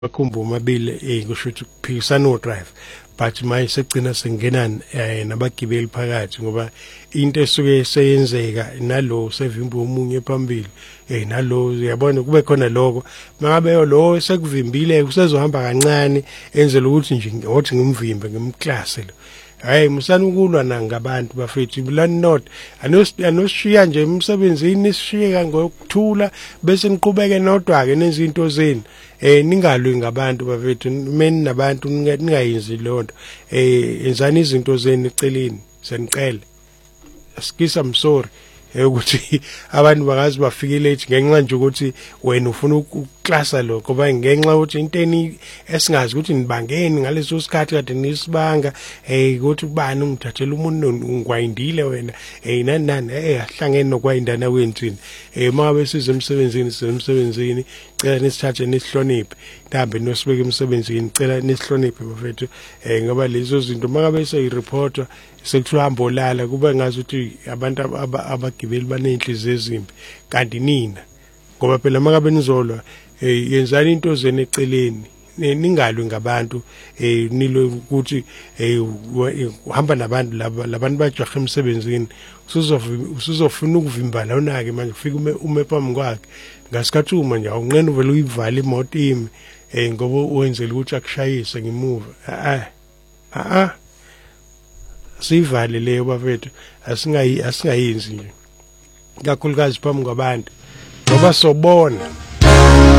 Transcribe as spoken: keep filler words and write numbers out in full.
bakhumbu mabili eh kusho ukuthi kuphikisana no drive but manje segcina sengenani eh nabagibeli phakathi ngoba into esuke seyenzeka nalo sevimba omunye phambili eh nalo uyabona kube khona lokho mangabe lo sekuvimbile kusezohamba kancane enzela ukuthi nje ngothi ngimvimbe ngimklase lo hayi musana ukulwa nangabantu bafethu bilani not anoshiya nje emsebenzini nishiya ngokuthula bese niqhubeke nodwa ke nezinto zeni eh ningalwi ngabantu bafethu meni nabantu ningayenzi lonto eh enzani izinto zeni eceleni seniqele askisa I'm sorry ukuthi abantu bakazi bafike late ngenxa nje ukuthi wena ufuna ukuklasa lokho ba ngenxa ukuthi inteni esingazi ukuthi nibangeni ngaleso sikhathi kade nisibanga eh ukuthi ubani ungithathela umuntu ungwayindile wena eh nani nani eh ahlangene nokwayindana wenzini eh mangabe size emsebenzini size emsebenzini cela nisithathe nisihloniphe mhlambe nosibeke emsebenzini cela nisihloniphe bafethu eh ngoba lezo zinto mangabe seyireportwa sekuthiwa hambolala kuba ngazi ukuthi abantu abagibeli banenhliziyo ezimbi kanti nina ngoba phela mangabe nizolwa eh yenzani into zene eceleni ningalwi ngabantu eh nilo ukuthi eh uhamba nabantu laba labantu bajaha emsebenzini usuzofuna ukuvimbana unake manje ufika ume phambi kwakhe ngasikhathi uma nje awunqena uvela uyivala imoto imi eh ngoba wenzela ukuthi akushayise ngemuva a a sivale leyo bafethu asingayi asingayenzi nje kakhulukazi phambi kwabantu ngoba sobona